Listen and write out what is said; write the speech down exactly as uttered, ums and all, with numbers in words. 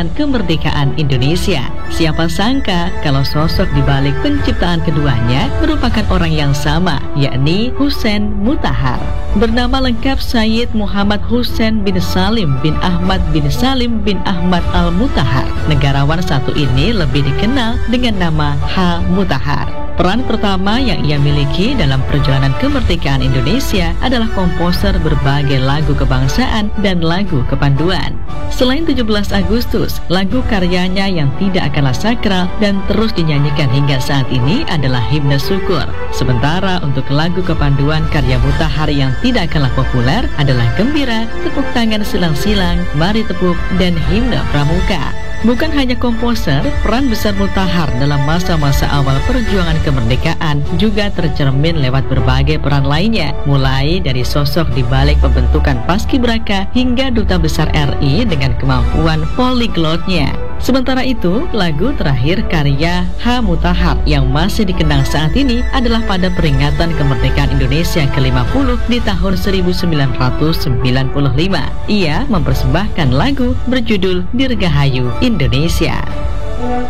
penyelenggaraan kemerdekaan Indonesia. Siapa sangka kalau sosok di balik penciptaan keduanya merupakan orang yang sama, yakni Hussein Mutahar. Bernama lengkap Sayyid Muhammad Hussein bin Salim bin Ahmad bin Salim bin Ahmad Al-Mutahar. Negarawan satu ini lebih dikenal dengan nama H. Mutahar. Peran pertama yang ia miliki dalam perjalanan kemerdekaan Indonesia adalah komposer berbagai lagu kebangsaan dan lagu kepanduan. Selain tujuh belas Agustus, lagu karyanya yang tidak kalah sakral dan terus dinyanyikan hingga saat ini adalah Himne Syukur. Sementara untuk lagu kepanduan karya Mutahar yang tidak kalah populer adalah Gembira, Tepuk Tangan Silang-Silang, Mari Tepuk, dan Himne Pramuka. Bukan hanya komposer, peran besar Mutahar dalam masa-masa awal perjuangan kemerdekaan juga tercermin lewat berbagai peran lainnya, mulai dari sosok di balik pembentukan Paskibraka hingga Duta Besar R I dengan kemampuan poliglotnya. Sementara itu, lagu terakhir karya H. Mutahar yang masih dikenang saat ini adalah pada peringatan kemerdekaan Indonesia ke lima puluh di tahun seribu sembilan ratus sembilan puluh lima. Ia mempersembahkan lagu berjudul Dirgahayu Indonesia.